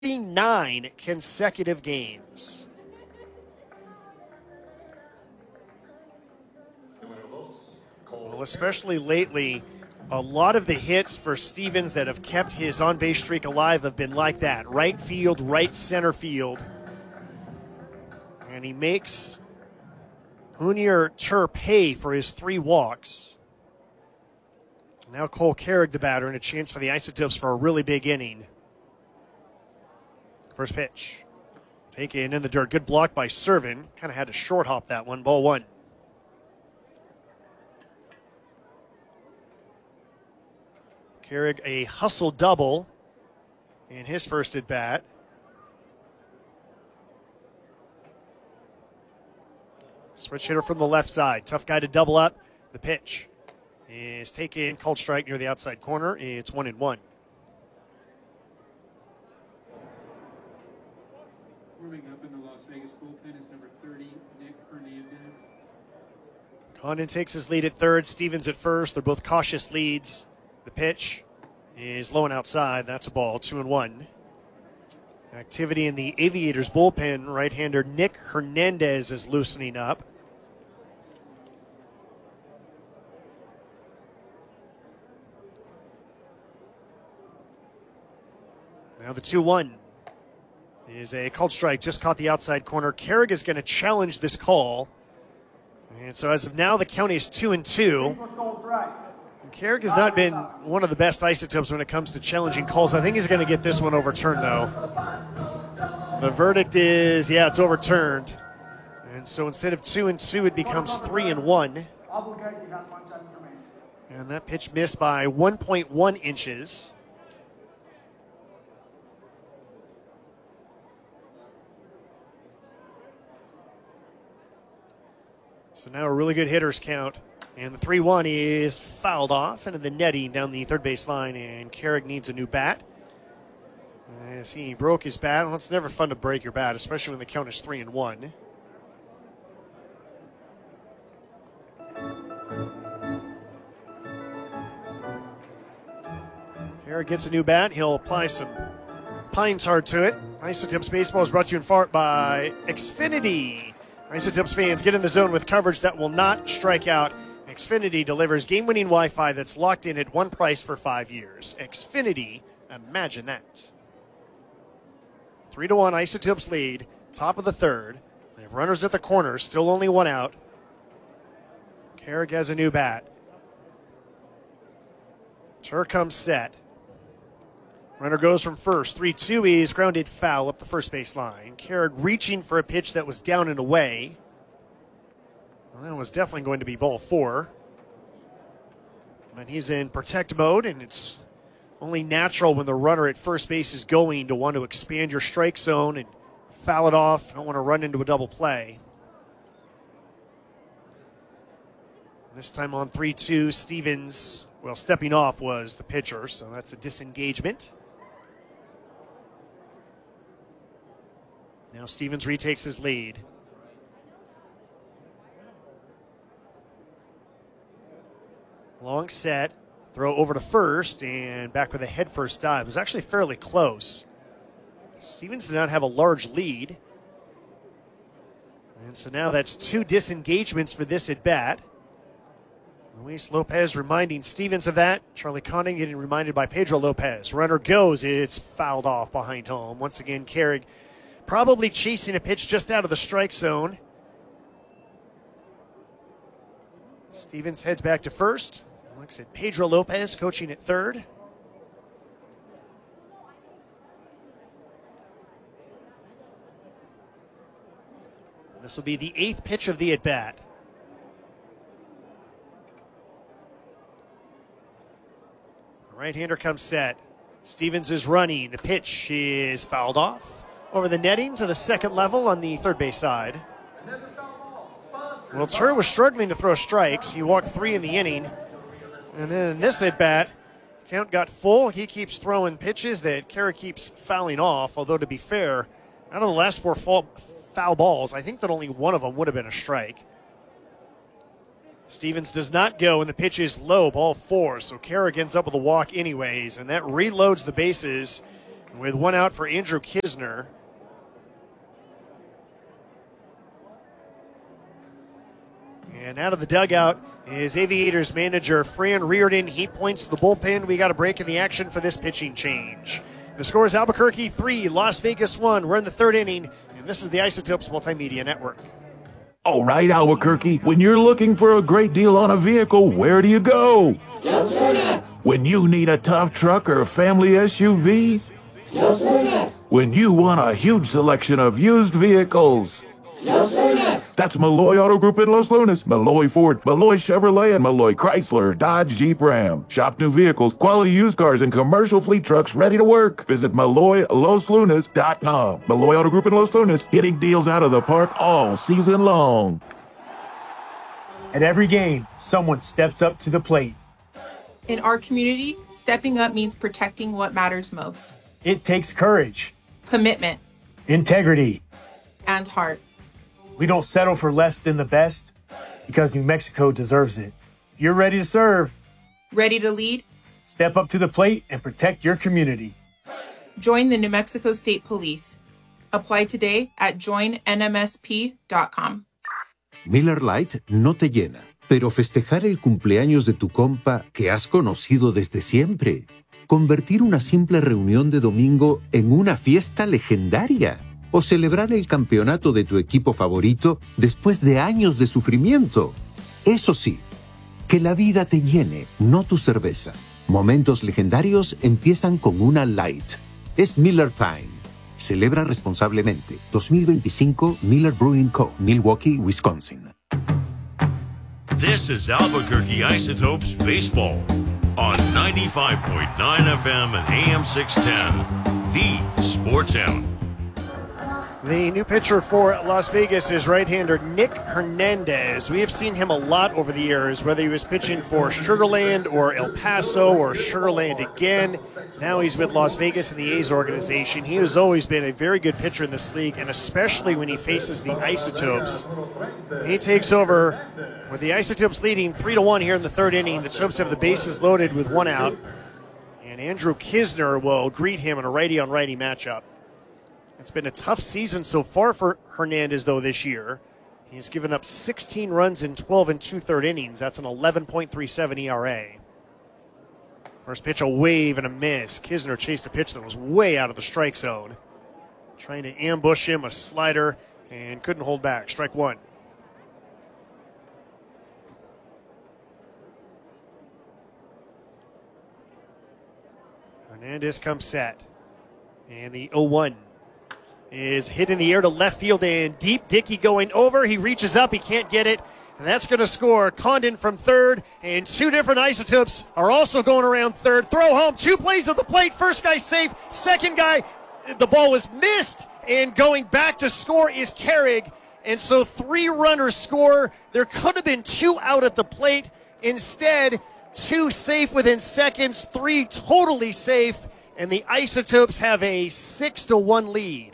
39 consecutive games. Well, especially lately, a lot of the hits for Stevens that have kept his on-base streak alive have been like that. Right field, right center field. And he makes Junior Tur pay for his 3 walks. Now Cole Carrig, the batter, and a chance for the Isotopes for a really big inning. First pitch. Taken in the dirt. Good block by Servin. Kind of had to short hop that one. Ball 1. Carrig a hustle double in his first at bat. Switch hitter from the left side. Tough guy to double up. The pitch is taken, called strike near the outside corner. It's 1-1. Warming up in the Las Vegas bullpen is number 30, Nick Hernandez. Condon takes his lead at third. Stevens at first. They're both cautious leads. The pitch is low and outside. That's a ball. 2-1. Activity in the Aviators bullpen. Right-hander Nick Hernandez is loosening up. Now the 2-1 is a called strike. Just caught the outside corner. Carrig is going to challenge this call. And so as of now, the count is 2-2. Carrig has not been one of the best Isotopes when it comes to challenging calls. I think he's going to get this one overturned, though. The verdict is, yeah, it's overturned. And so instead of 2-2, it becomes 3-1. And that pitch missed by 1.1 inches. So now a really good hitter's count. And the 3-1 is fouled off into the netting down the third base line, and Carrig needs a new bat. As he broke his bat. Well, it's never fun to break your bat, especially when the count is 3-1. Carrig gets a new bat. He'll apply some pine tar to it. Isotopes Baseball is brought to you in part by Xfinity. Isotopes fans, get in the zone with coverage that will not strike out. Xfinity delivers game-winning Wi-Fi that's locked in at one price for 5 years. Xfinity, imagine that. 3-1, Isotopes lead, top of the third. They have runners at the corner, still only 1 out. Carrig has a new bat. Tur comes set. Runner goes from first. 3-2, he's grounded foul up the first base line. Carrig reaching for a pitch that was down and away. Well, that was definitely going to be ball 4. But he's in protect mode, and it's only natural when the runner at first base is going to want to expand your strike zone and foul it off. Don't want to run into a double play. This time on 3-2, Stevens, well, stepping off was the pitcher, so that's a disengagement. Now Stevens retakes his lead. Long set, throw over to first, and back with a head-first dive. It was actually fairly close. Stevens did not have a large lead. And so now that's 2 disengagements for this at-bat. Luis Lopez reminding Stevens of that. Charlie Condon getting reminded by Pedro Lopez. Runner goes, it's fouled off behind home. Once again, Carrig probably chasing a pitch just out of the strike zone. Stevens heads back to first. Looks at Pedro Lopez coaching at third. This will be the 8th pitch of the at-bat. The right-hander comes set. Stevens is running. The pitch is fouled off over the netting to the second level on the third base side. Well, Tur was struggling to throw strikes. He walked 3 in the inning. And then in this at-bat, count got full. He keeps throwing pitches that Carrig keeps fouling off, although to be fair, out of the last 4 foul balls, I think that only one of them would have been a strike. Stevens does not go, and the pitch is low, ball 4, so Carrig ends up with a walk anyways, and that reloads the bases with one out for Andrew Kisner. And out of the dugout is Aviators manager Fran Reardon. He points to the bullpen. We got a break in the action for this pitching change. The score is Albuquerque 3, Las Vegas 1. We're in the third inning, and this is the Isotopes Multimedia Network. All right, Albuquerque, when you're looking for a great deal on a vehicle, where do you go? Los Lunas. When you need a tough truck or a family SUV? Los Lunas. When you want a huge selection of used vehicles? Los Lunas. That's Malloy Auto Group in Los Lunas, Malloy Ford, Malloy Chevrolet, and Malloy Chrysler, Dodge, Jeep, Ram. Shop new vehicles, quality used cars, and commercial fleet trucks ready to work. Visit MalloyLosLunas.com. Malloy Auto Group in Los Lunas, getting deals out of the park all season long. At every game, someone steps up to the plate. In our community, stepping up means protecting what matters most. It takes courage, Commitment integrity. and heart. We don't settle for less than the best because New Mexico deserves it. If you're ready to serve, Ready to lead? step up to the plate and protect your community. Join the New Mexico State Police. Apply today at joinnmsp.com. Miller Lite no te llena, pero festejar el cumpleaños de tu compa que has conocido desde siempre. Convertir una simple reunión de domingo en una fiesta legendaria. O celebrar el campeonato de tu equipo favorito después de años de sufrimiento. Eso sí, que la vida te llene, no tu cerveza. Momentos legendarios empiezan con una Light. Es Miller Time. Celebra responsablemente. 2025 Miller Brewing Co., Milwaukee, Wisconsin. This is Albuquerque Isotopes Baseball on 95.9 FM and AM 610, the Sports Animal. The new pitcher for Las Vegas is right-hander Nick Hernandez. We have seen him a lot over the years, whether he was pitching for Sugar Land or El Paso or Sugar Land again. Now he's with Las Vegas in the A's organization. He has always been a very good pitcher in this league, and especially when he faces the Isotopes. He takes over with the Isotopes leading 3-1 here in the third inning. The Topes have the bases loaded with one out, and Andrew Kisner will greet him in a righty-on-righty matchup. It's been a tough season so far for Hernandez, though, this year. He's given up 16 runs in 12 and 2/3 innings. That's an 11.37 ERA. First pitch, a wave and a miss. Kisner chased a pitch that was way out of the strike zone. Trying to ambush him, a slider, and couldn't hold back. Strike one. Hernandez comes set. And the 0-1. Is hit in the air to left field and deep. Dickey going over. He reaches up. He can't get it. And that's going to score. Condon from third. And two different Isotopes are also going around third. Throw home. Two plays at the plate. First guy safe. Second guy, the ball was missed. And going back to score is Carrig. And so three runners score. There could have been two out at the plate. Instead, two safe within seconds. Three totally safe. And the Isotopes have a 6-1 lead.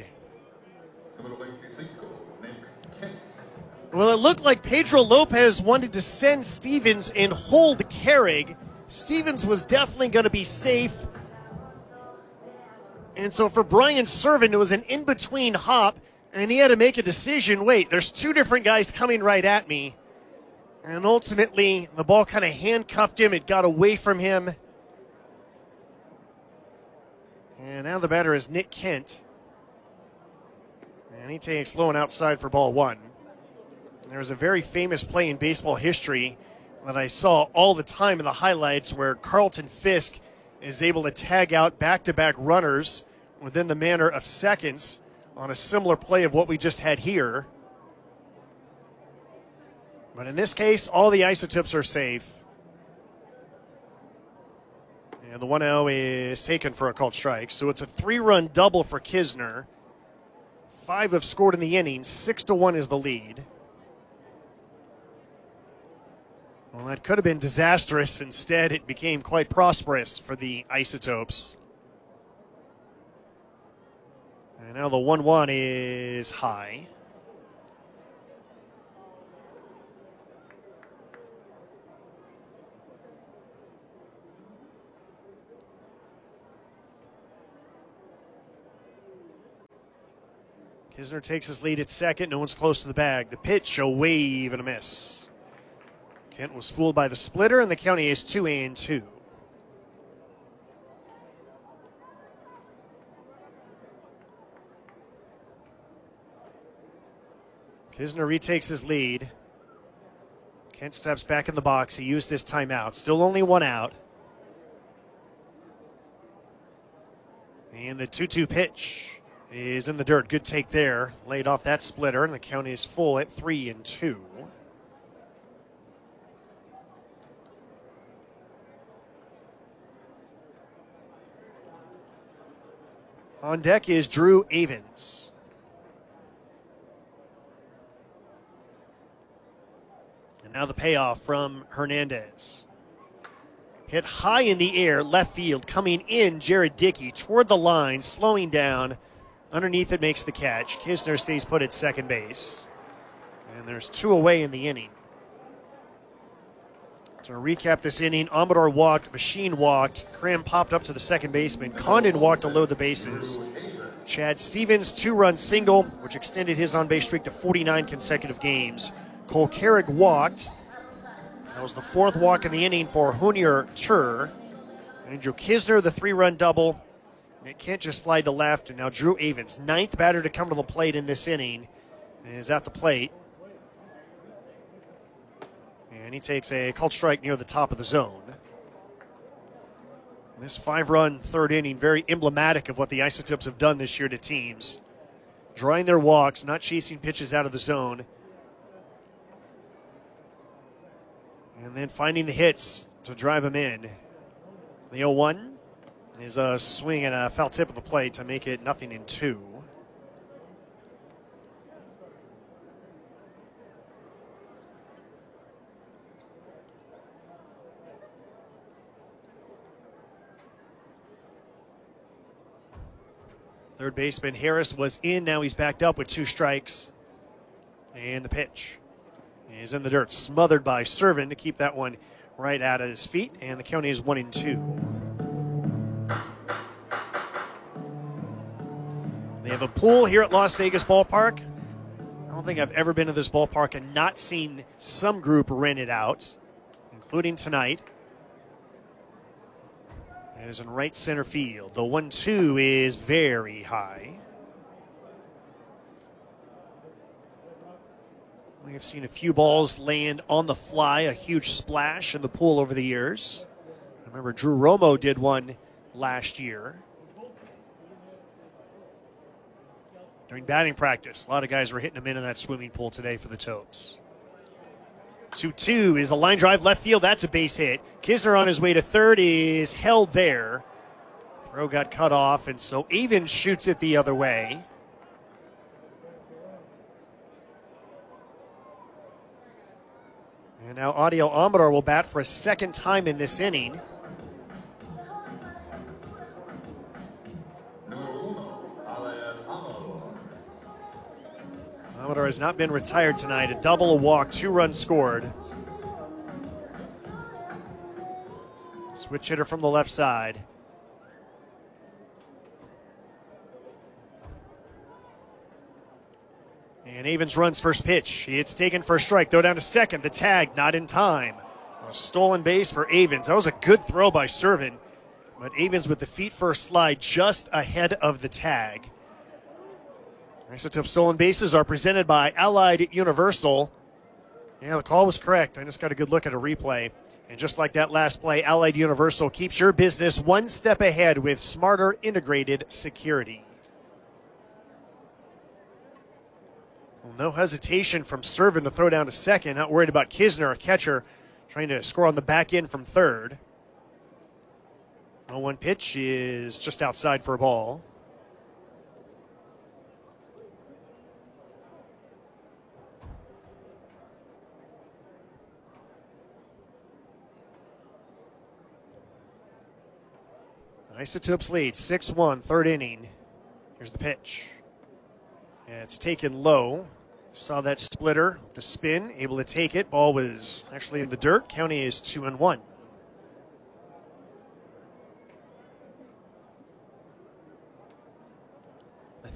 Well, it looked like Pedro Lopez wanted to send Stevens and hold Carrig. Stevens was definitely going to be safe. And so for Brian Servant, it was an in-between hop, and he had to make a decision. Wait, there's two different guys coming right at me. And ultimately, the ball kind of handcuffed him. It got away from him. And now the batter is Nick Kent. And he takes low and outside for ball one. There's a very famous play in baseball history that I saw all the time in the highlights where Carlton Fisk is able to tag out back-to-back runners within the manner of seconds on a similar play of what we just had here. But in this case, all the Isotopes are safe. And the 1-0 is taken for a called strike. So it's a three-run double for Kisner. 5 have scored in the inning. 6-1 is the lead. Well, that could have been disastrous. Instead, it became quite prosperous for the Isotopes. And now the 1-1 is high. Kisner takes his lead at second. No one's close to the bag. The pitch, a wave and a miss. Kent was fooled by the splitter, and the County is 2-2. Kisner retakes his lead. Kent steps back in the box. He used his timeout. Still only one out. And the 2-2 pitch is in the dirt. Good take there. Laid off that splitter, and the County is full at 3-2. On deck is Drew Avens. And now the payoff from Hernandez. Hit high in the air, left field, coming in, Jared Dickey toward the line, slowing down. Underneath it makes the catch. Kisner stays put at second base. And there's 2 away in the inning. To recap this inning, Amador walked, Machine walked, Cram popped up to the second baseman, Condon walked to load the bases. Chad Stevens, 2-run single, which extended his on-base streak to 49 consecutive games. Cole Carrick walked. That was the 4th walk in the inning for Junior Tur. Andrew Kisner, the 3-run double. Nick Kent just flied to left, and now Drew Avens, 9th batter to come to the plate in this inning, is at the plate. And he takes a called strike near the top of the zone. This 5-run 3rd inning, very emblematic of what the Isotopes have done this year to teams. Drawing their walks, not chasing pitches out of the zone. And then finding the hits to drive them in. The 0-1 is a swing and a foul tip of the plate to make it 0-2. Third baseman Harris was in. Now he's backed up with 2 strikes. And the pitch is in the dirt, smothered by Servin to keep that one right out of his feet. And the County is 1-2. They have a pool here at Las Vegas Ballpark. I don't think I've ever been to this ballpark and not seen some group rent it out, including tonight. It is in right center field. The 1-2 is very high. We have seen a few balls land on the fly, a huge splash in the pool over the years. I remember Drew Romo did one last year. During batting practice, a lot of guys were hitting them into that swimming pool today for the Topes. 2-2 is a line drive left field. That's a base hit. Kisner on his way to third is held there. Throw got cut off, and so Avens shoots it the other way. And now Adiel Amador will bat for a 2nd time in this inning. Amador has not been retired tonight. A double, a walk, 2 runs scored. Switch hitter from the left side. And Avens runs first pitch. It's taken for a strike. Throw down to second. The tag not in time. A stolen base for Avens. That was a good throw by Servin. But Avens with the feet first slide just ahead of the tag. Isotope stolen bases are presented by Allied Universal. Yeah, the call was correct. I just got a good look at a replay. And just like that last play, Allied Universal keeps your business one step ahead with smarter integrated security. Well, no hesitation from Servin to throw down to second. Not worried about Kisner, a catcher, trying to score on the back end from third. 0-1 pitch is just outside for a ball. Isotopes lead 6-1, 3rd inning. Here's the pitch. And it's taken low. Saw that splitter, the spin, able to take it. Ball was actually in the dirt. County is 2-1.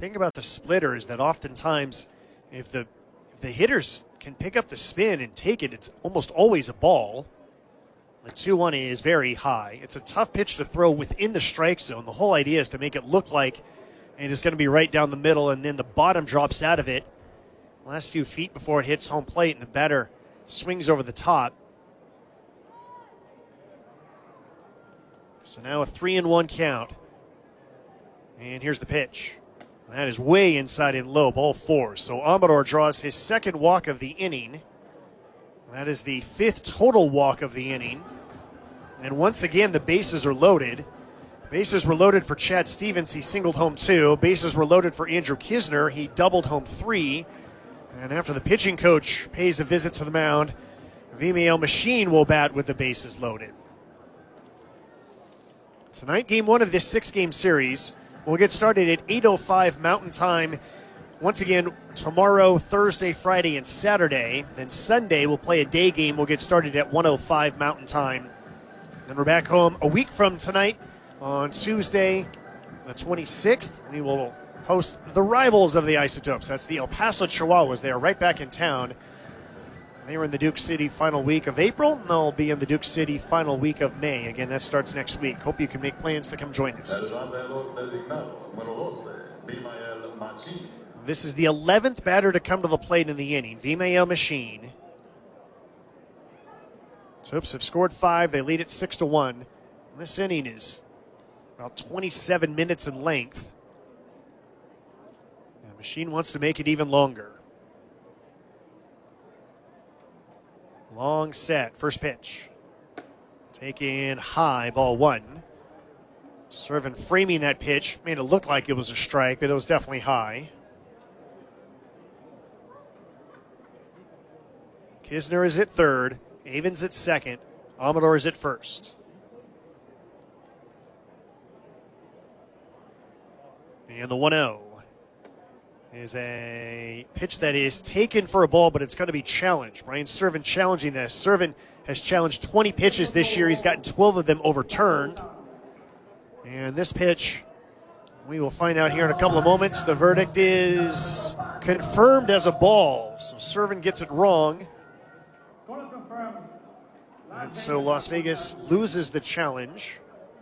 thing about the splitter is that oftentimes if the hitters can pick up the spin and take it, it's almost always a ball. The 2-1 is very high. It's a tough pitch to throw within the strike zone. The whole idea is to make it look like it is going to be right down the middle, and then the bottom drops out of it. Last few feet before it hits home plate, and the batter swings over the top. So now a 3-1 count. And here's the pitch. That is way inside and low, ball 4. So Amador draws his second walk of the inning. That is the 5th total walk of the inning. And once again, the bases are loaded. Bases were loaded for Chad Stevens. He singled home 2. Bases were loaded for Andrew Kisner. He doubled home 3. And after the pitching coach pays a visit to the mound, Vimael Machine will bat with the bases loaded. Tonight, game 1 of this 6-game series will get started at 8:05 Mountain Time. Once again, tomorrow, Thursday, Friday, and Saturday. Then Sunday, we'll play a day game. We'll get started at 1:05 Mountain Time. Then we're back home a week from tonight on Tuesday, the 26th. We will host the rivals of the Isotopes. That's the El Paso Chihuahuas. They are right back in town. They were in the Duke City final week of April. And they'll be in the Duke City final week of May. Again, that starts next week. Hope you can make plans to come join us. This is the 11th batter to come to the plate in the inning, Vimael Machine. Topes have scored 5. They lead it 6-1. This inning is about 27 minutes in length. And Machine wants to make it even longer. Long set, first pitch. Taken high, ball 1. Servin framing that pitch. Made it look like it was a strike, but it was definitely high. Kisner is at third. Avens at second. Amador is at first. And the 1-0 is a pitch that is taken for a ball, but it's going to be challenged. Brian Servin challenging this. Servin has challenged 20 pitches this year. He's gotten 12 of them overturned. And this pitch, we will find out here in a couple of moments. The verdict is confirmed as a ball. So Servin gets it wrong. And so Las Vegas loses the challenge.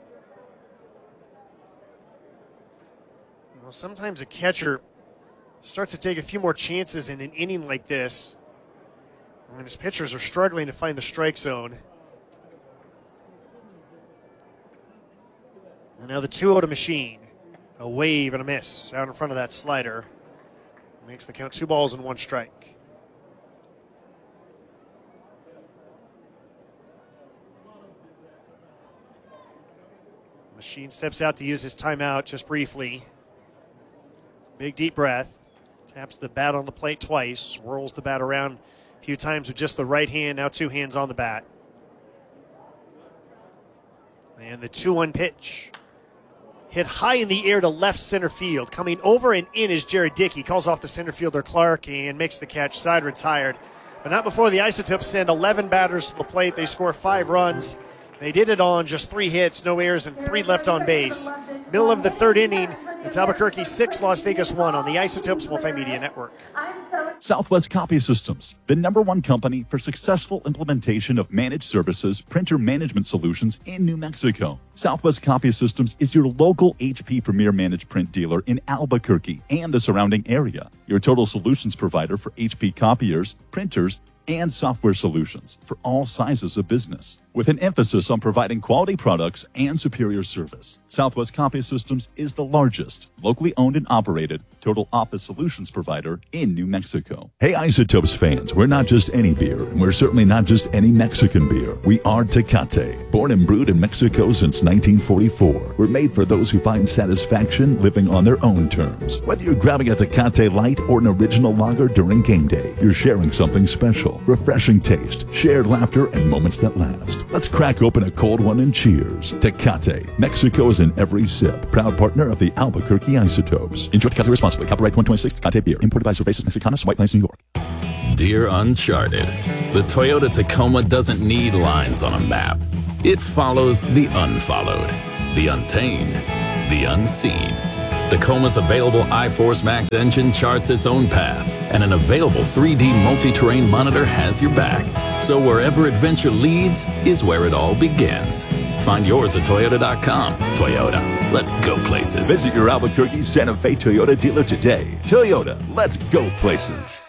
Well, sometimes a catcher starts to take a few more chances in an inning like this when his pitchers are struggling to find the strike zone. And now the 2-0 to Machine. A wave and a miss out in front of that slider. Makes the count 2 balls and 1 strike. Machine steps out to use his timeout just briefly. Big deep breath. Taps the bat on the plate twice. Swirls the bat around a few times with just the right hand. Now 2 hands on the bat. And the 2-1 pitch. Hit high in the air to left center field. Coming over and in is Jared Dickey. Calls off the center fielder Clark and makes the catch. Side retired. But not before the Isotopes send 11 batters to the plate. They score 5 runs. They did it on just 3 hits, no errors, and 3 left on base. Middle of the 3rd inning. It's Albuquerque 6, Las Vegas 1 on the Isotopes Multimedia Network. Southwest Copy Systems, the #1 company for successful implementation of managed services, printer management solutions in New Mexico. Southwest Copy Systems is your local HP Premier Managed Print dealer in Albuquerque and the surrounding area. Your total solutions provider for HP copiers, printers, and software solutions for all sizes of business, with an emphasis on providing quality products and superior service. Southwest Copy Systems is the largest, locally owned and operated total office solutions provider in New Mexico. Hey Isotopes fans, we're not just any beer, and we're certainly not just any Mexican beer. We are Tecate, born and brewed in Mexico since 1944. We're made for those who find satisfaction living on their own terms. Whether you're grabbing a Tecate Light or an original lager during game day, you're sharing something special. Refreshing taste, shared laughter, and moments that last. Let's crack open a cold one and cheers. Tecate. Mexico is in every sip. Proud partner of the Albuquerque Isotopes. Enjoy Tecate responsibly. Copyright 2026 Tecate Beer. Imported by Cervezas Mexicanas, White Plains, New York. Dear Uncharted, the Toyota Tacoma doesn't need lines on a map. It follows the unfollowed, the untamed, the unseen. Tacoma's available iForce Max engine charts its own path, and an available 3D multi-terrain monitor has your back. So wherever adventure leads is where it all begins. Find yours at Toyota.com. Toyota, let's go places. Visit your Albuquerque Santa Fe Toyota dealer today. Toyota, let's go places.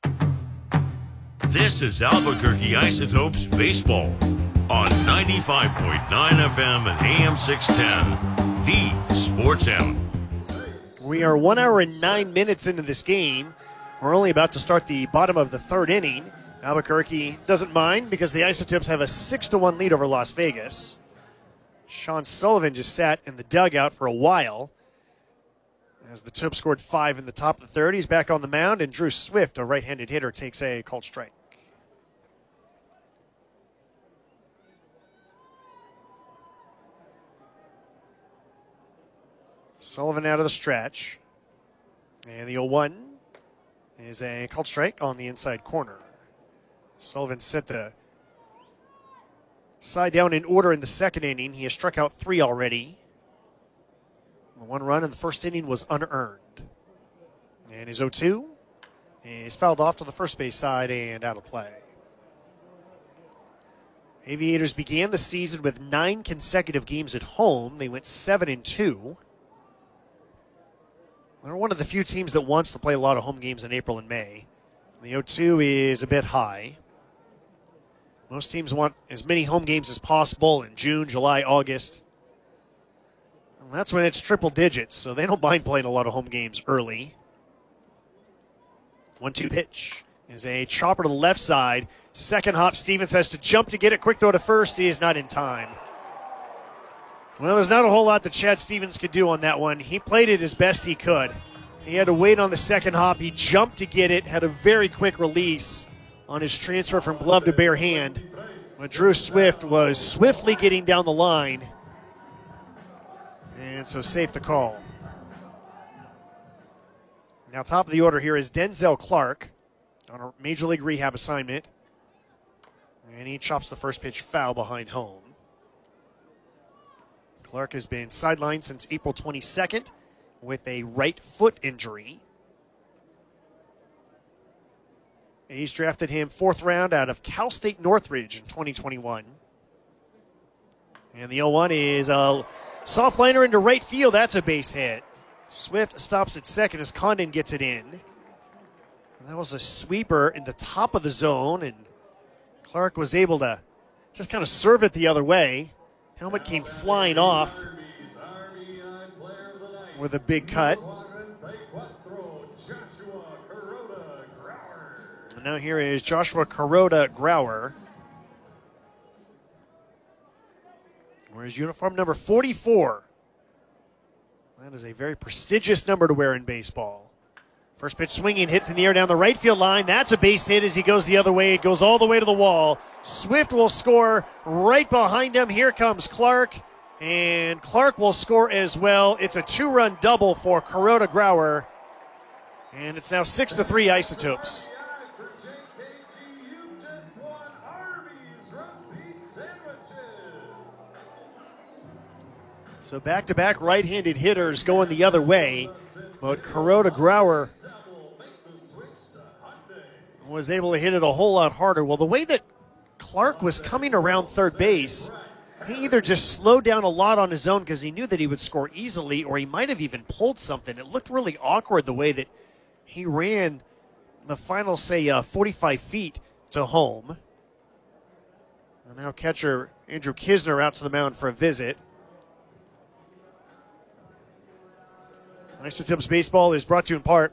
This is Albuquerque Isotopes Baseball on 95.9 FM and AM 610, the Sports Animal. We are 1 hour and 9 minutes into this game. We're only about to start the bottom of the third inning. Albuquerque doesn't mind because the Isotopes have a 6-1 lead over Las Vegas. Sean Sullivan just sat in the dugout for a while as the Topes scored 5 in the top of the third. He's back on the mound, and Drew Swift, a right-handed hitter, takes a called strike. Sullivan out of the stretch. And the 0-1 is a called strike on the inside corner. Sullivan set the side down in order in the second inning. He has struck out 3 already. 1 run in the first inning was unearned. And his 0-2 is fouled off to the first base side and out of play. Aviators began the season with 9 consecutive games at home. They went 7-2. They're one of the few teams that wants to play a lot of home games in April and May. The 0-2 is a bit high. Most teams want as many home games as possible in June, July, August. And that's when it's triple digits, so they don't mind playing a lot of home games early. 1-2 pitch is a chopper to the left side. Second hop, Stevens has to jump to get it. Quick throw to first. He is not in time. Well, there's not a whole lot that Chad Stevens could do on that one. He played it as best he could. He had to wait on the second hop. He jumped to get it, had a very quick release on his transfer from glove to bare hand. But Drew Swift was swiftly getting down the line. And so safe to call. Now top of the order here is Denzel Clark on a Major League rehab assignment. And he chops the first pitch foul behind home. Clark has been sidelined since April 22nd with a right foot injury. A's drafted him 4th round out of Cal State Northridge in 2021. And the 0-1 is a soft liner into right field. That's a base hit. Swift stops at second as Condon gets it in. And that was a sweeper in the top of the zone, and Clark was able to just kind of serve it the other way. Helmet came flying off with a big cut. And now here is Joshua Kuroda Grauer. Wears uniform number 44. That is a very prestigious number to wear in baseball. First pitch swinging, hits in the air down the right field line. That's a base hit as he goes the other way. It goes all the way to the wall. Swift will score right behind him. Here comes Clark, and Clark will score as well. It's a 2-run double for Kuroda Grauer, and it's now 6-3 Isotopes. So back-to-back right-handed hitters going the other way, but Kuroda Grauer was able to hit it a whole lot harder. Well, the way that Clark was coming around third base, he either just slowed down a lot on his own because he knew that he would score easily, or he might have even pulled something. It looked really awkward the way that he ran the final, say, 45 feet to home. And now catcher Andrew Kisner out to the mound for a visit. Isotopes Baseball is brought to you in part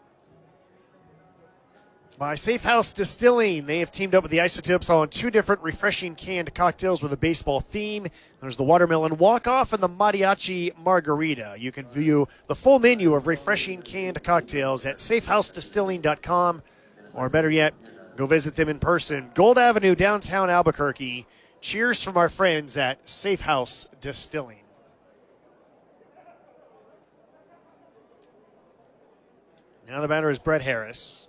by Safe House Distilling. They have teamed up with the Isotopes on 2 different refreshing canned cocktails with a baseball theme. There's the Watermelon Walk-Off and the Mariachi Margarita. You can view the full menu of refreshing canned cocktails at safehousedistilling.com, or better yet, go visit them in person. Gold Avenue, downtown Albuquerque. Cheers from our friends at Safe House Distilling. Now the batter is Brett Harris.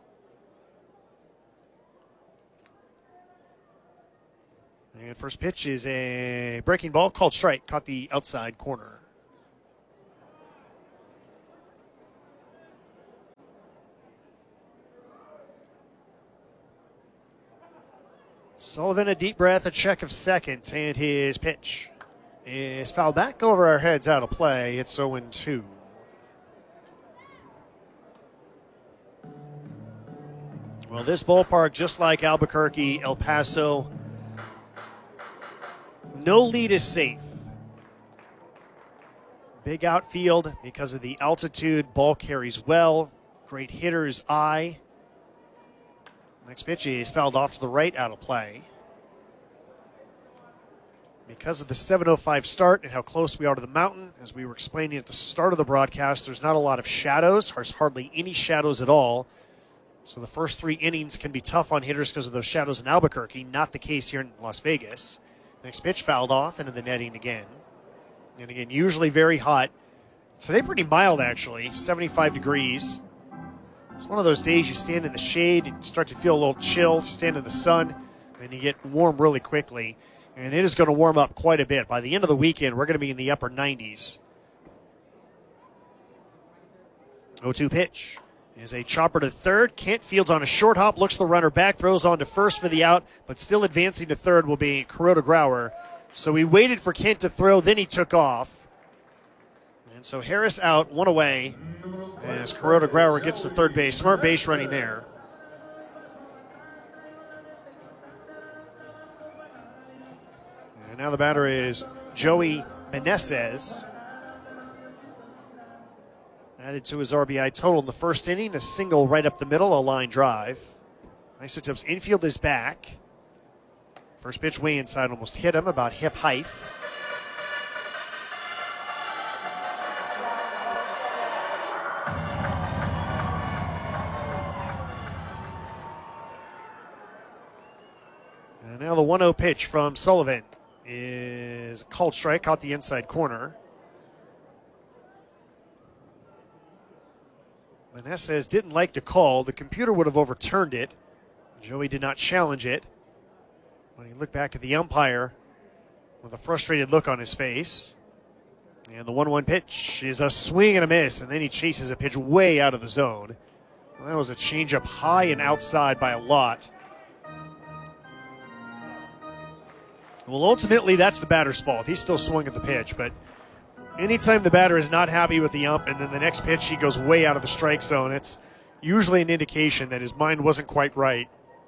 And first pitch is a breaking ball called strike. Caught the outside corner. Sullivan, a deep breath, a check of second, and his pitch is fouled back over our heads, out of play. It's 0-2. Well, this ballpark, just like Albuquerque, El Paso, no lead is safe. Big outfield because of the altitude. Ball carries well. Great hitter's eye. Next pitch is fouled off to the right, out of play. Because of the 7:05 start and how close we are to the mountain, as we were explaining at the start of the broadcast, there's not a lot of shadows. There's hardly any shadows at all. So the first 3 innings can be tough on hitters because of those shadows in Albuquerque. Not the case here in Las Vegas. Next pitch fouled off into the netting again. And again, usually very hot. Today pretty mild, actually, 75 degrees. It's one of those days you stand in the shade and start to feel a little chill, stand in the sun, and you get warm really quickly. And it is going to warm up quite a bit. By the end of the weekend, we're going to be in the upper 90s. 0-2 pitch is a chopper to third. Kent fields on a short hop, looks the runner back, throws on to first for the out, but still advancing to third will be Kuroda Grauer. So he waited for Kent to throw, then he took off. And so Harris out, 1 away, as Kuroda Grauer gets to third base. Smart base running there. And now the batter is Joey Meneses. Added to his RBI total in the first inning, a single right up the middle, a line drive. Isotopes infield is back. First pitch way inside, almost hit him, about hip height. And now the 1-0 pitch from Sullivan is a called strike, caught the inside corner. Meneses didn't like the call. The computer would have overturned it. Joey did not challenge it. When he looked back at the umpire with a frustrated look on his face. And the 1-1 pitch is a swing and a miss, and then he chases a pitch way out of the zone. Well, that was a changeup high and outside by a lot. Well, ultimately, that's the batter's fault. He still swung at the pitch, but anytime the batter is not happy with the ump and then the next pitch he goes way out of the strike zone, it's usually an indication that his mind wasn't quite right.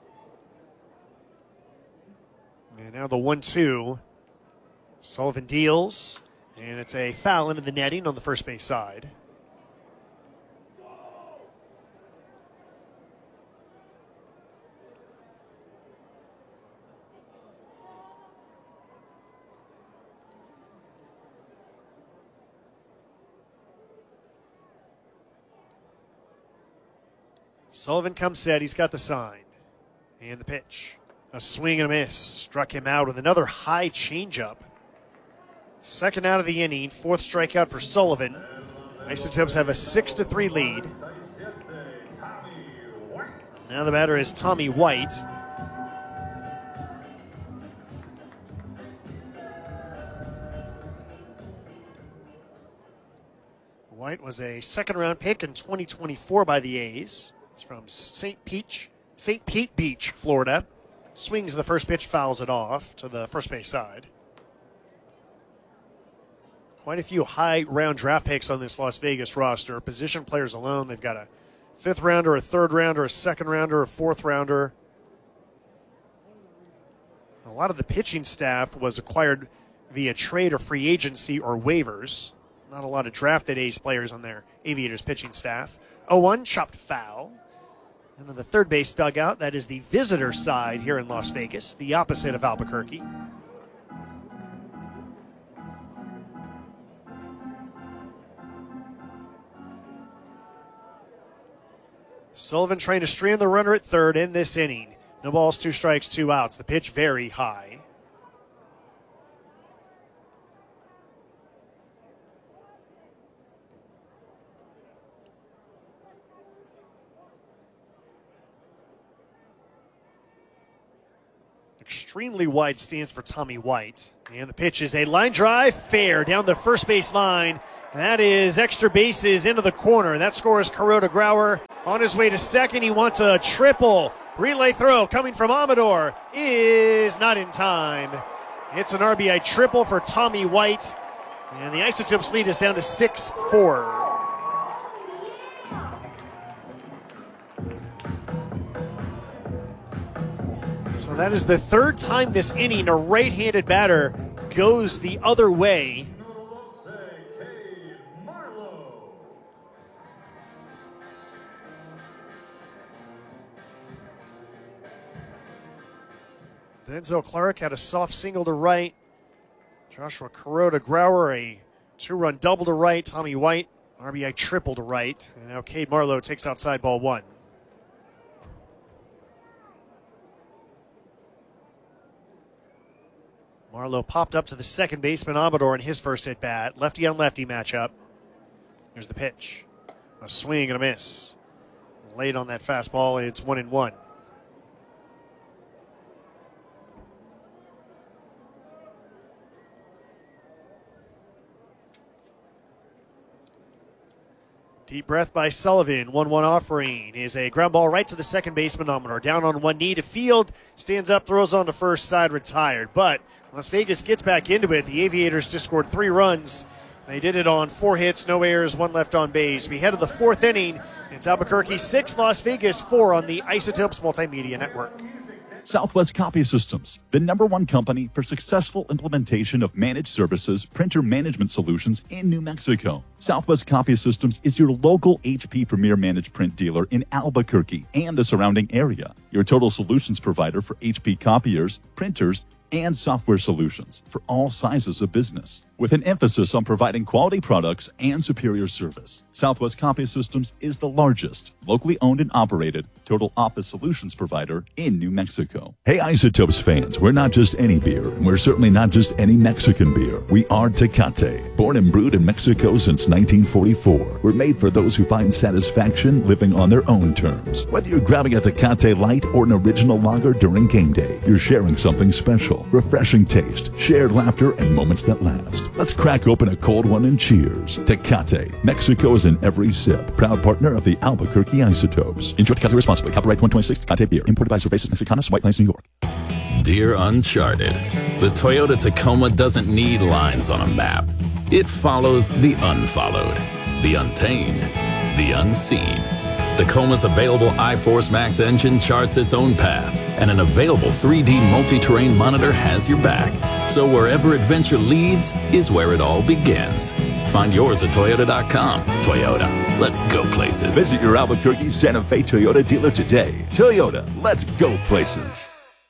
And now the 1-2. Sullivan deals, and it's a foul into the netting on the first base side. Sullivan comes set. He's got the sign. And the pitch. A swing and a miss. Struck him out with another high changeup. Second out of the inning. 4th strikeout for Sullivan. Isotopes have a 6-3 lead. Now the batter is Tommy White. White was a second-round pick in 2024 by the A's. He's from St. Pete Beach, Florida. Swings the first pitch, fouls it off to the first base side. Quite a few high-round draft picks on this Las Vegas roster. Position players alone, they've got a 5th rounder, a 3rd rounder, a 2nd rounder, a 4th rounder. A lot of the pitching staff was acquired via trade or free agency or waivers. Not a lot of drafted A's players on their Aviators pitching staff. 0-1, chopped foul. Into the third base dugout. That is the visitor side here in Las Vegas, the opposite of Albuquerque. Sullivan trying to strand the runner at third in this inning. No balls, 2 strikes, 2 outs. The pitch very high. Extremely wide stance for Tommy White. And the pitch is a line drive, fair, down the first base line. And that is extra bases into the corner. That scores Kuroda Grauer on his way to second. He wants a triple Relay throw coming from Amador is not in time. It's an RBI triple for Tommy White. And the Isotopes lead is down to 6-4. So that is the third time this inning a right-handed batter goes the other way. Denzel Clark had a soft single to right. Joshua Kuroda Grauer a 2-run double to right. Tommy White, RBI triple to right. And now Cade Marlowe takes outside ball 1. Marlowe popped up to the second baseman Amador in his first at bat. Lefty on lefty matchup. Here's the pitch. A swing and a miss. Late on that fastball, it's 1-1. Deep breath by Sullivan. 1-1 offering is a ground ball right to the second baseman Amador. Down on one knee to field. Stands up, throws on to first side, retired. But Las Vegas gets back into it. The Aviators just scored 3 runs. They did it on 4 hits, no errors, 1 left on base. We head to the 4th inning. It's Albuquerque 6, Las Vegas 4 on the Isotopes Multimedia Network. Southwest Copy Systems, the #1 company for successful implementation of managed services, printer management solutions in New Mexico. Southwest Copy Systems is your local HP Premier Managed Print dealer in Albuquerque and the surrounding area. Your total solutions provider for HP copiers, printers, and software solutions for all sizes of business, with an emphasis on providing quality products and superior service. Southwest Copy Systems is the largest, locally owned and operated total office solutions provider in New Mexico. Hey Isotopes fans, we're not just any beer, and we're certainly not just any Mexican beer. We are Tecate, born and brewed in Mexico since 1944. We're made for those who find satisfaction living on their own terms. Whether you're grabbing a Tecate Light or an original lager during game day, you're sharing something special. Refreshing taste, shared laughter, and moments that last. Let's crack open a cold one and cheers. Tecate. Mexico is in every sip. Proud partner of the Albuquerque Isotopes. Enjoy Tecate responsibly. Copyright 2026 Tecate Beer. Imported by Cervezas Mexicanas, White Plains, New York. Dear Uncharted, the Toyota Tacoma doesn't need lines on a map. It follows the unfollowed, the untamed, the unseen. Tacoma's available iForce Max engine charts its own path, and an available 3D multi-terrain monitor has your back. So wherever adventure leads is where it all begins. Find yours at Toyota.com. Toyota, let's go places. Visit your Albuquerque Santa Fe Toyota dealer today. Toyota, let's go places.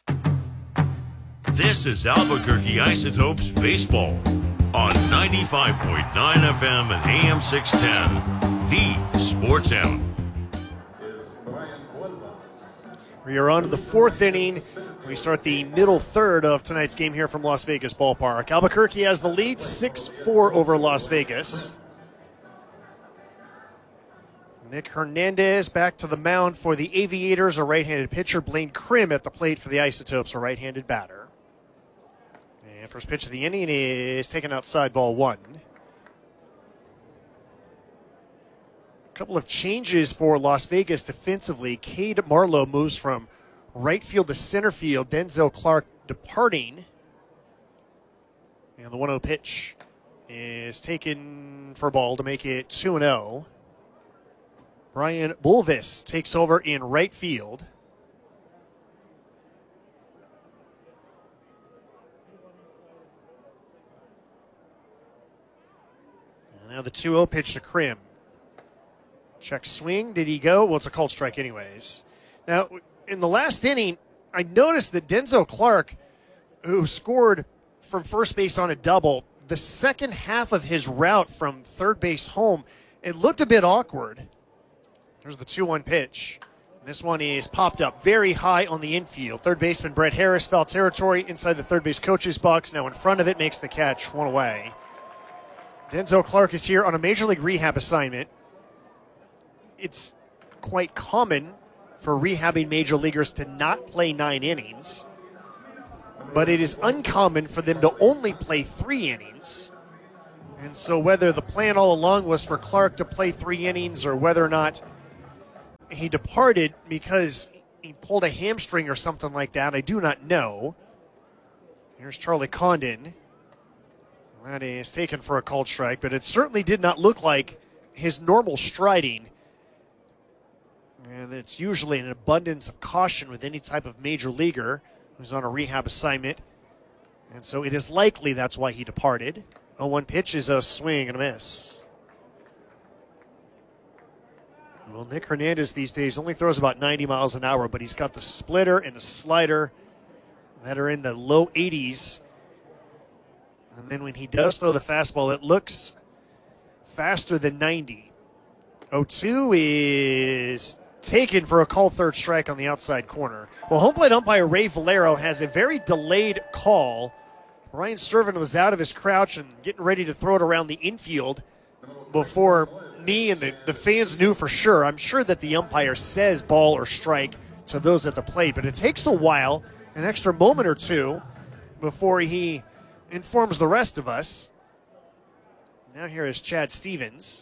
This is Albuquerque Isotopes Baseball on 95.9 FM and AM 610, the Sports Animal. We are on to the 4th inning. We start the middle third of tonight's game here from Las Vegas Ballpark. Albuquerque has the lead, 6-4 over Las Vegas. Nick Hernandez back to the mound for the Aviators, a right-handed pitcher. Blaine Krim at the plate for the Isotopes, a right-handed batter. And first pitch of the inning is taken outside ball 1. Couple of changes for Las Vegas defensively. Cade Marlowe moves from right field to center field. Denzel Clark departing. And the 1-0 pitch is taken for a ball to make it 2-0. Brian Bulvis takes over in right field. And now the 2-0 pitch to Krim. Check swing. Did he go? Well, it's a called strike anyways. Now, in the last inning, I noticed that Denzel Clark, who scored from first base on a double, the second half of his route from third base home, it looked a bit awkward. Here's the 2-1 pitch. This one is popped up very high on the infield. Third baseman Brett Harris, foul territory inside the third base coach's box. Now in front of it, makes the catch, 1 away. Denzel Clark is here on a Major League rehab assignment. It's quite common for rehabbing major leaguers to not play 9 innings, but it is uncommon for them to only play 3 innings. And so whether the plan all along was for Clark to play 3 innings or whether or not he departed because he pulled a hamstring or something like that. I do not know. Here's Charlie Condon. That is taken for a called strike, but it certainly did not look like his normal striding. And it's usually an abundance of caution with any type of major leaguer who's on a rehab assignment. And so it is likely that's why he departed. 0-1 pitch is a swing and a miss. Well, Nick Hernandez these days only throws about 90 miles an hour, but he's got the splitter and the slider that are in the low 80s. And then when he does throw the fastball, it looks faster than 90. 0-2 is taken for a called third strike on the outside corner. Well, home plate umpire Ray Valero has a very delayed call. Ryan Serven was out of his crouch and getting ready to throw it around the infield before me and the fans knew for sure. I'm sure that the umpire says ball or strike to those at the plate, but it takes a while, an extra moment or two, before he informs the rest of us. Now here is Chad Stevens.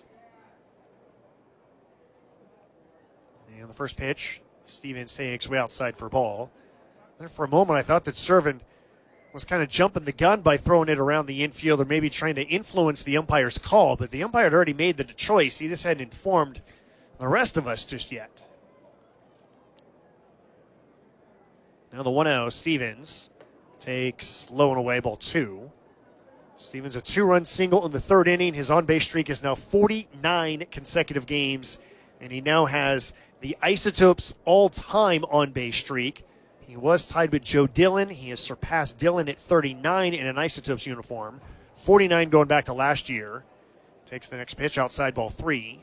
And the first pitch, Stevens takes way outside for a ball. There for a moment I thought that Serven was kind of jumping the gun by throwing it around the infield or maybe trying to influence the umpire's call, but the umpire had already made the choice. He just hadn't informed the rest of us just yet. Now the 1-0, Stevens takes low and away, ball 2. Stevens a 2-run single in the third inning. His on-base streak is now 49 consecutive games, and he now has the Isotopes all-time on-base streak. He was tied with Joe Dillon. He has surpassed Dillon at 39 in an Isotopes uniform. 49 going back to last year. Takes the next pitch outside, ball 3.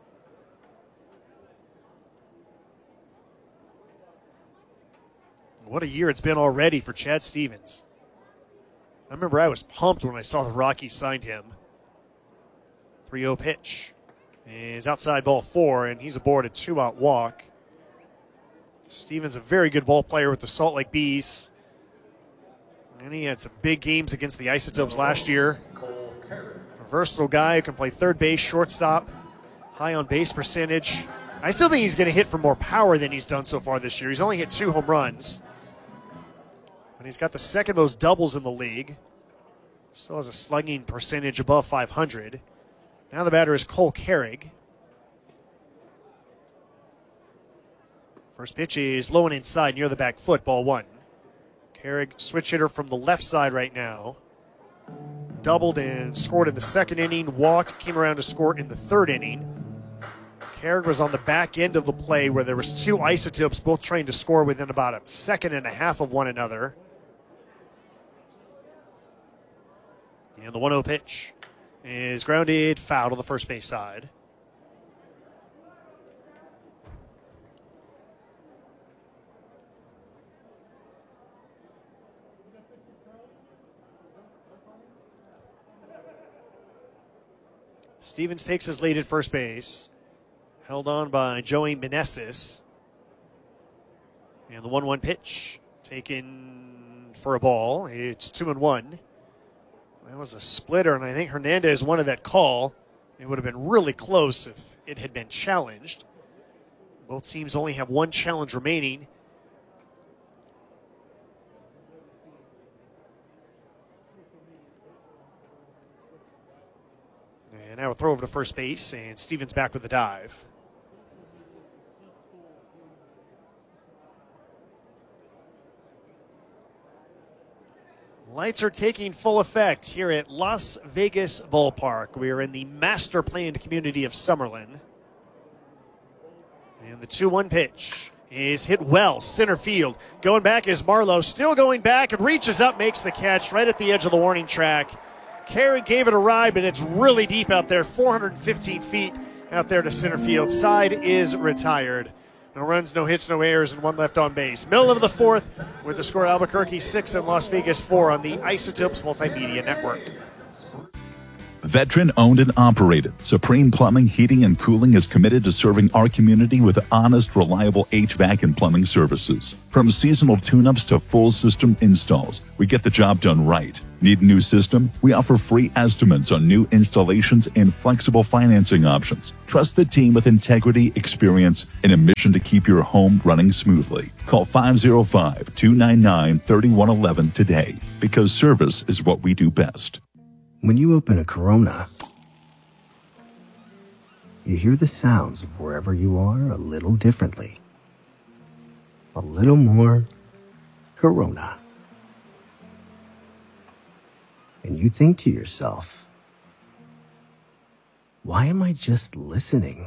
What a year it's been already for Chad Stevens. I remember I was pumped when I saw the Rockies signed him. 3-0 pitch is outside, ball 4, and he's aboard a 2-out walk. Stevens a very good ball player with the Salt Lake Bees. And he had some big games against the Isotopes last year. A versatile guy who can play third base, shortstop, high on base percentage. I still think he's going to hit for more power than he's done so far this year. He's only hit 2 home runs. And he's got the second most doubles in the league. Still has a slugging percentage above 500. Now the batter is Cole Carrig. First pitch is low and inside near the back foot, ball 1. Carrig, switch hitter from the left side right now. Doubled and scored in the second inning, walked, came around to score in the third inning. Carrig was on the back end of the play where there was 2 Isotopes, both trained to score within about a second and a half of one another. And the 1-0 pitch is grounded foul to the first base side. Stevens takes his lead at first base. Held on by Joey Meneses. And the 1-1 pitch taken for a ball. It's 2-1. That was a splitter, and I think Hernandez wanted that call. It would have been really close if it had been challenged. Both teams only have 1 challenge remaining. And now a throw over to first base, and Stevens back with the dive. Lights are taking full effect here at Las Vegas Ballpark. We are in the master-planned community of Summerlin. And the 2-1 pitch is hit well, center field. Going back is Marlowe, still going back and reaches up, makes the catch right at the edge of the warning track. Carey gave it a ride, but it's really deep out there, 415 feet out there to center field. Side is retired. No runs, no hits, no errors, and 1 left on base. Middle of the 4th with the score Albuquerque 6 and Las Vegas 4 on the Isotopes Multimedia Network. Veteran owned and operated, Supreme Plumbing, Heating, and Cooling is committed to serving our community with honest, reliable HVAC and plumbing services. From seasonal tune-ups to full system installs, we get the job done right. Need a new system? We offer free estimates on new installations and flexible financing options. Trust the team with integrity, experience, and a mission to keep your home running smoothly. Call 505-299-3111 today, because service is what we do best. When you open a Corona, you hear the sounds of wherever you are a little differently. A little more Corona. And you think to yourself, why am I just listening?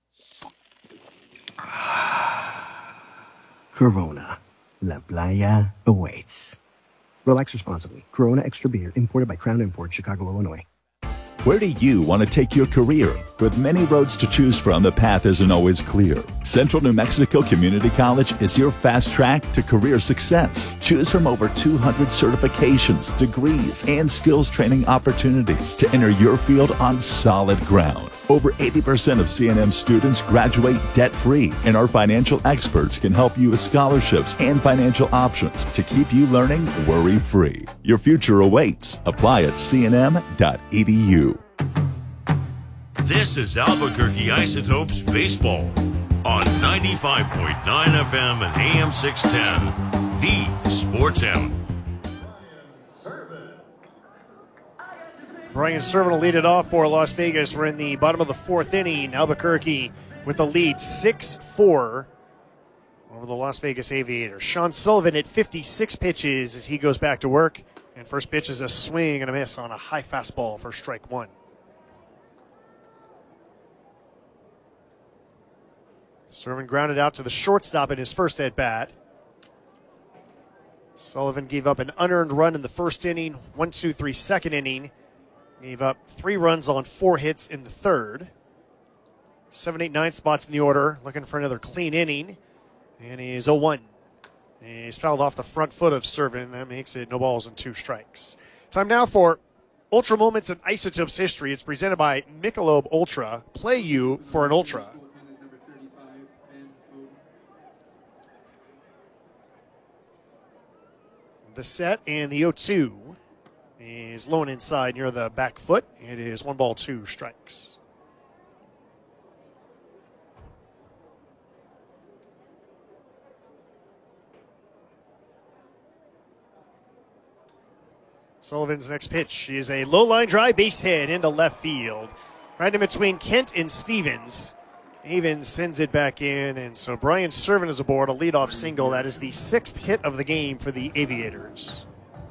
Corona. La Playa awaits. Relax responsibly. Corona Extra Beer, imported by Crown Imports, Chicago, Illinois. Where do you want to take your career? With many roads to choose from, the path isn't always clear. Central New Mexico Community College is your fast track to career success. Choose from over 200 certifications, degrees, and skills training opportunities to enter your field on solid ground. Over 80% of C&M students graduate debt-free, and our financial experts can help you with scholarships and financial options to keep you learning worry-free. Your future awaits. Apply at cnm.edu. This is Albuquerque Isotopes Baseball on 95.9 FM and AM 610, the Sports Animal. Brian Servant will lead it off for Las Vegas. We're in the bottom of the fourth inning. Albuquerque with the lead 6-4 over the Las Vegas Aviators. Sean Sullivan at 56 pitches as he goes back to work. And first pitch is a swing and a miss on a high fastball for strike one. Servant grounded out to the shortstop in his first at bat. Sullivan gave up an unearned run in the first inning, 1-2-3 second inning. Gave up 3 runs on 4 hits in the third. 7, 8, 9 spots in the order. Looking for another clean inning. And he's 0-1. He's fouled off the front foot of Servant. That makes it no balls and 2 strikes. Time now for Ultra Moments in Isotopes History. It's presented by Michelob Ultra. Play you for an Ultra. The set and the 0-2 is low and inside near the back foot. It is 1 ball, 2 strikes. Sullivan's next pitch is a low line drive, base hit into left field. Right in between Kent and Stevens. Avens sends it back in, and so Brian Servant is aboard, a leadoff single. That is the 6th hit of the game for the Aviators.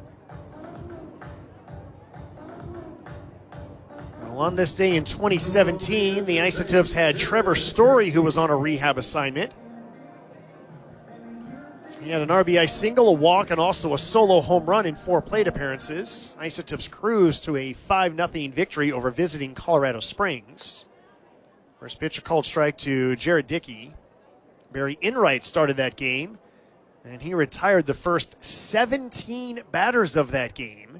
Well, on this day in 2017, the Isotopes had Trevor Story, who was on a rehab assignment. He had an RBI single, a walk, and also a solo home run in 4 plate appearances. Isotopes cruised to a 5-0 victory over visiting Colorado Springs. First pitch, a called strike to Jared Dickey. Barry Enright started that game, and he retired the first 17 batters of that game.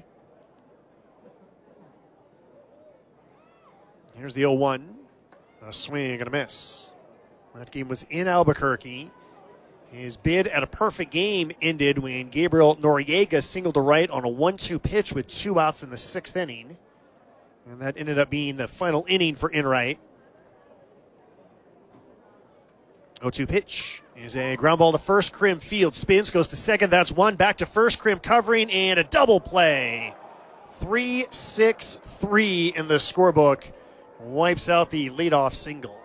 Here's the 0-1. A swing and a miss. That game was in Albuquerque. His bid at a perfect game ended when Gabriel Noriega singled to right on a 1-2 pitch with 2 outs in the 6th inning. And that ended up being the final inning for Enright. 0-2 pitch is a ground ball to first. Krim field spins, goes to second. That's 1. Back to first. Krim covering and a double play. 3-6-3 in the scorebook. Wipes out the leadoff single.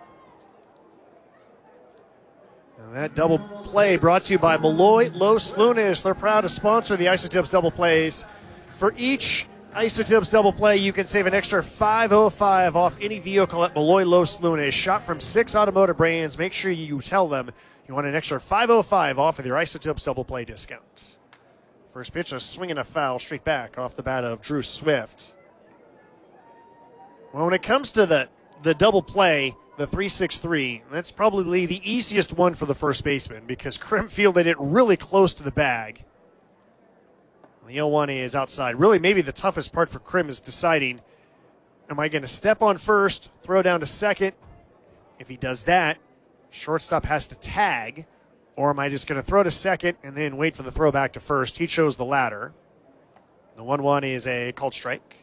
And that double play brought to you by Malloy Los Lunas. They're proud to sponsor the Isotopes double plays. For each Isotopes double play, you can save an extra $5.05 off any vehicle at Malloy Los Lunas. Shop from 6 automotive brands. Make sure you tell them you want an extra $5.05 off of your Isotopes double play discount. First pitch, a swing and a foul straight back off the bat of Drew Swift. Well, when it comes to the double play, the 3-6-3, that's probably the easiest one for the first baseman because Krim fielded it really close to the bag. The 0-1 is outside. Really, maybe the toughest part for Krim is deciding, am I going to step on first, throw down to second? If he does that, shortstop has to tag, or am I just going to throw to second and then wait for the throw back to first? He chose the latter. The 1-1 is a called strike.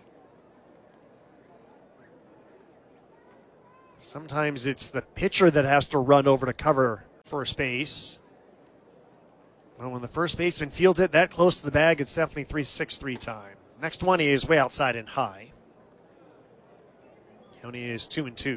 Sometimes it's the pitcher that has to run over to cover first base. But when the first baseman fields it that close to the bag, it's definitely 3-6-3 time. Next one is way outside and high. Count is 2-2.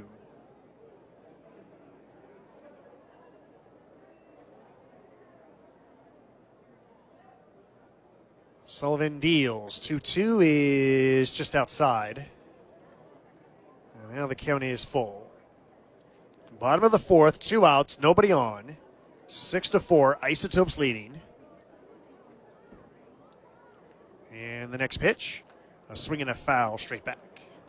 Sullivan deals. 2-2 is just outside. And now the count is full. Bottom of the fourth, 2 outs, nobody on. 6-4, Isotopes leading. And the next pitch, a swing and a foul straight back.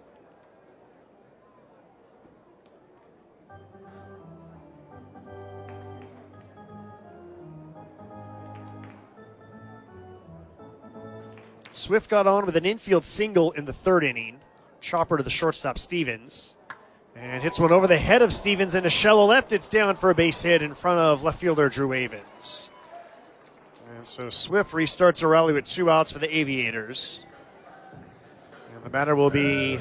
Swift got on with an infield single in the 3rd inning. Chopper to the shortstop, Stevens. And hits one over the head of Stevens into shallow left. It's down for a base hit in front of left fielder Drew Avens. And so Swift restarts a rally with 2 outs for the Aviators. And the batter will be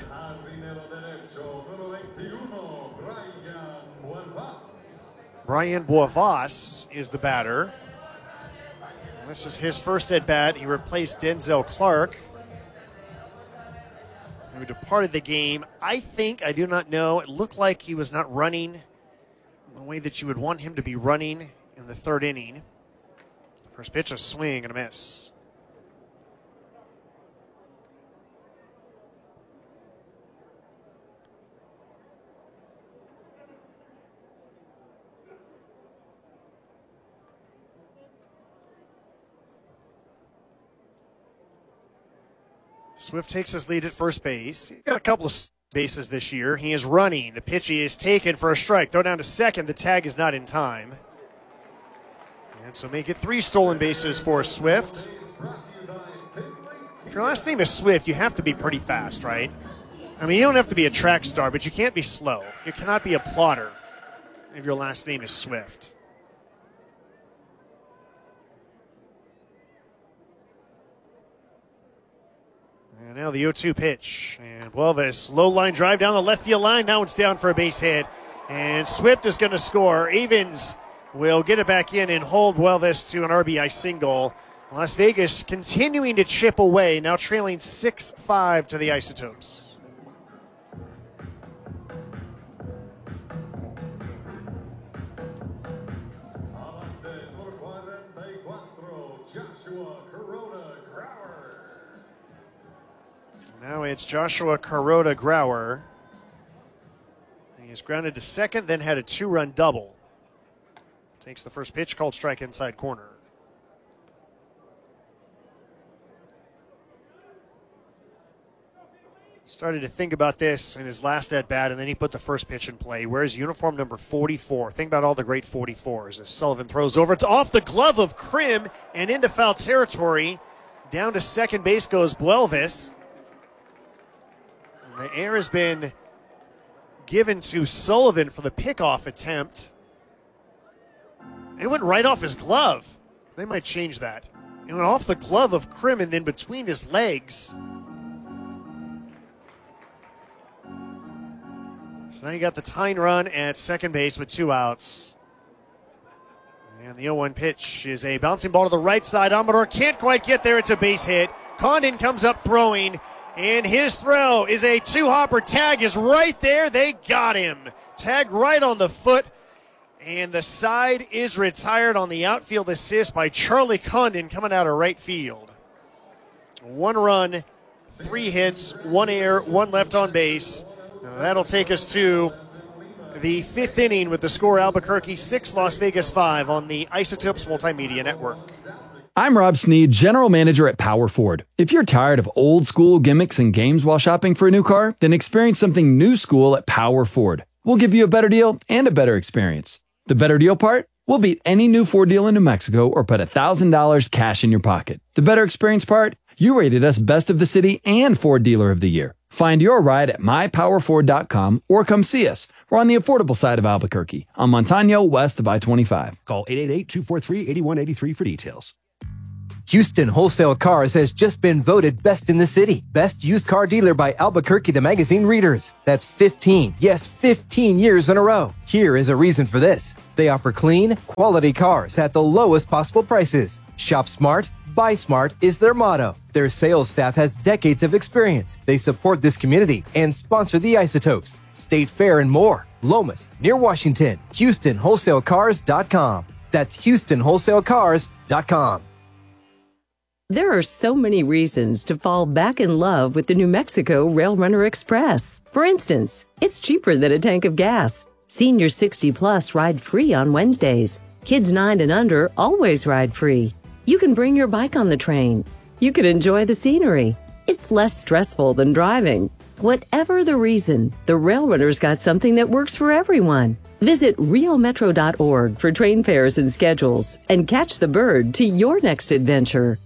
Brian Boivas is the batter. And this is his first at bat. He replaced Denzel Clark, who departed the game. I do not know, it looked like he was not running the way that you would want him to be running in the 3rd inning. First pitch, a swing and a miss. Swift takes his lead at first base. He's got a couple of bases this year. He is running. The pitch is taken for a strike. Throw down to second. The tag is not in time. And so make it 3 stolen bases for Swift. If your last name is Swift, you have to be pretty fast, right? I mean, you don't have to be a track star, but you can't be slow. You cannot be a plotter if your last name is Swift. And now the 0-2 pitch. And Buelvis, low line drive down the left field line. That one's down for a base hit. And Swift is going to score. Avens will get it back in and hold Buelvis to an RBI single. Las Vegas continuing to chip away, now trailing 6-5 to the Isotopes. Now it's Joshua Kuroda Grauer. He is grounded to second, then had a 2-run double. Takes the first pitch, called strike inside corner. Started to think about this in his last at-bat, and then he put the first pitch in play. Wears uniform number 44. Think about all the great 44s as Sullivan throws over. It's off the glove of Krim and into foul territory. Down to second base goes Buelvis. The air has been given to Sullivan for the pickoff attempt. It went right off his glove. They might change that. It went off the glove of Krim and then between his legs. So now you got the tying run at second base with 2 outs. And the 0-1 pitch is a bouncing ball to the right side. Amador can't quite get there. It's a base hit. Condon comes up throwing. And his throw is a 2-hopper. Tag is right there. They got him. Tag right on the foot. And the side is retired on the outfield assist by Charlie Condon coming out of right field. 1 run, 3 hits, 1 error, 1 left on base. Now that'll take us to the 5th inning with the score Albuquerque 6, Las Vegas 5 on the Isotopes Multimedia Network. I'm Rob Sneed, General Manager at Power Ford. If you're tired of old school gimmicks and games while shopping for a new car, then experience something new school at Power Ford. We'll give you a better deal and a better experience. The better deal part? We'll beat any new Ford deal in New Mexico or put $1,000 cash in your pocket. The better experience part? You rated us Best of the City and Ford Dealer of the Year. Find your ride at mypowerford.com or come see us. We're on the affordable side of Albuquerque, on Montano, west of I-25. Call 888-243-8183 for details. Houston Wholesale Cars has just been voted best in the city. Best used car dealer by Albuquerque the Magazine readers. That's 15 years in a row. Here is a reason for this. They offer clean, quality cars at the lowest possible prices. Shop smart, buy smart is their motto. Their sales staff has decades of experience. They support this community and sponsor the Isotopes, State Fair, and more. Lomas, near Washington. HoustonWholesaleCars.com. That's HoustonWholesaleCars.com. There are so many reasons to fall back in love with the New Mexico Rail Runner Express. For instance, it's cheaper than a tank of gas. Senior 60 plus ride free on Wednesdays. Kids 9 and under always ride free. You can bring your bike on the train. You can enjoy the scenery. It's less stressful than driving. Whatever the reason, the Rail Runner's got something that works for everyone. Visit realmetro.org for train fares and schedules and catch the bird to your next adventure.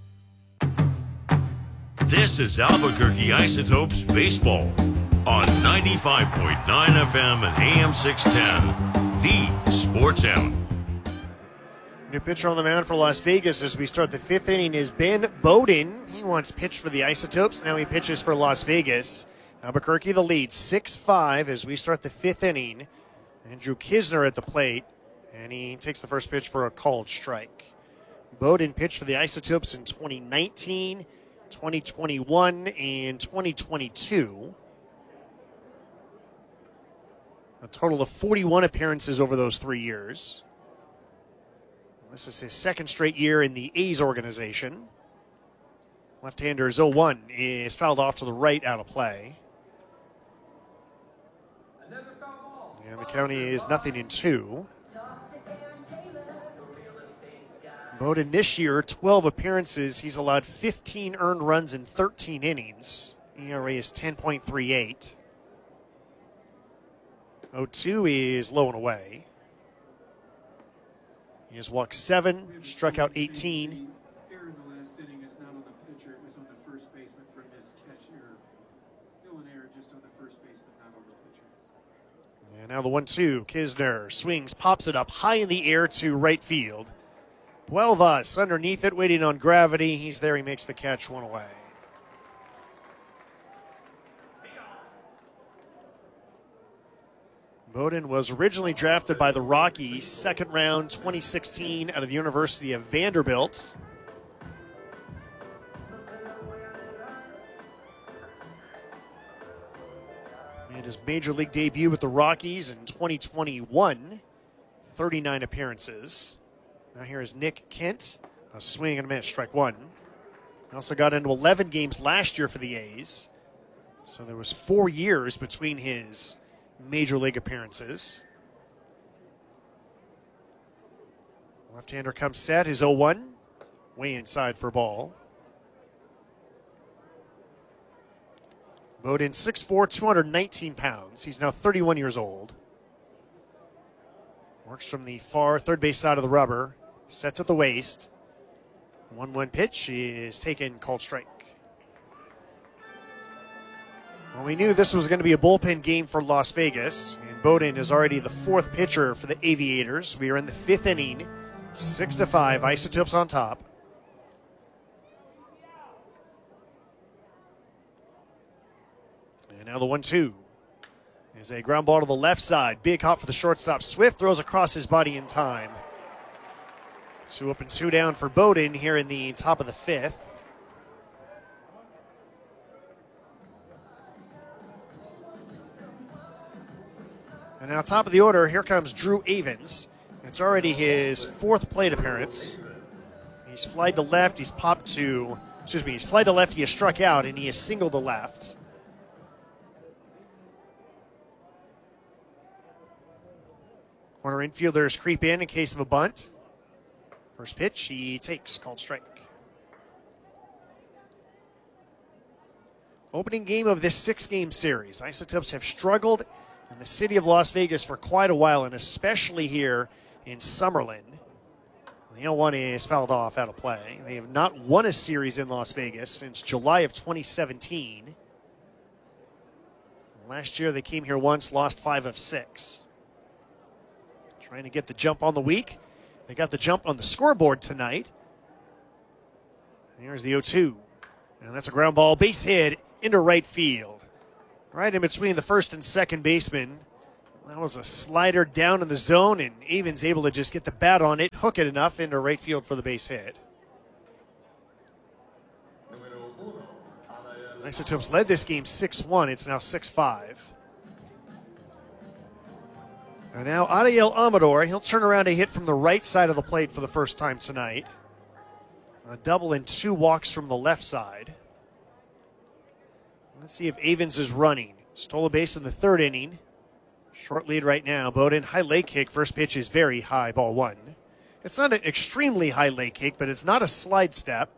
This is Albuquerque Isotopes Baseball on 95.9 FM and AM 610, the Sports Animal. New pitcher on the mound for Las Vegas as we start the fifth inning is Ben Bowden. He once pitched for the Isotopes. Now he pitches for Las Vegas. Albuquerque the lead, 6-5 as we start the fifth inning. Andrew Kisner at the plate, and he takes the first pitch for a called strike. Bowden pitched for the Isotopes in 2019, 2021, and 2022. A total of 41 appearances over those 3 years. This is his second straight year in the A's organization. Left-hander's 0-1 is fouled off to the right, out of play. And the county is 0-2. Bowden this year, 12 appearances. He's allowed 15 earned runs in 13 innings. ERA is 10.38. 0-2 is low and away. He has walked 7, struck out 18. Error in the last inning is not on the pitcher. It was on the first baseman for a missed catch error. Still an error just on the first baseman, not on the pitcher. And now the 1-2. Kisner swings, pops it up high in the air to right field. Buelvas underneath it, waiting on gravity. He's there. He makes the catch, one away. Bowden was originally drafted by the Rockies, second round 2016 out of the University of Vanderbilt. Made his major league debut with the Rockies in 2021, 39 appearances. Now here is Nick Kent, a swing and a miss, strike one. He also got into 11 games last year for the A's, so there was 4 years between his major league appearances. Left-hander comes set, his 0-1, way inside for ball. Bowden 6'4", 219 pounds. He's now 31 years old. Works from the far third base side of the rubber. Sets at the waist. 1-1 pitch is taken, called strike. Well, we knew this was going to be a bullpen game for Las Vegas, and Bowden is already the fourth pitcher for the Aviators. We are in the fifth inning, 6-5, Isotopes on top. And now the 1-2 is a ground ball to the left side. Big hop for the shortstop. Swift throws across his body in time. 2 up and 2 down for Bowden here in the top of the fifth. And now top of the order, here comes Drew Avens. It's already his fourth plate appearance. He's flied to left, he's flied to left, he has struck out, and he has singled to left. Corner infielders creep in case of a bunt. First pitch, he takes, called strike. Opening game of this 6-game series. Isotopes have struggled in the city of Las Vegas for quite a while, and especially here in Summerlin. The 0-1 is fouled off, out of play. They have not won a series in Las Vegas since July of 2017. Last year they came here once, lost 5 of 6. Trying to get the jump on the week. They got the jump on the scoreboard tonight. Here's the 0-2. And that's a ground ball, base hit into right field. Right in between the first and second baseman. That was a slider down in the zone, and Avens able to just get the bat on it, hook it enough into right field for the base hit. Isotopes led this game 6-1. It's now 6-5. And now Adiel Amador, he'll turn around a hit from the right side of the plate for the first time tonight. A double and 2 walks from the left side. Let's see if Avens is running. Stole a base in the 3rd inning. Short lead right now. Bowden, high leg kick. First pitch is very high, ball 1. It's not an extremely high leg kick, but it's not a slide step.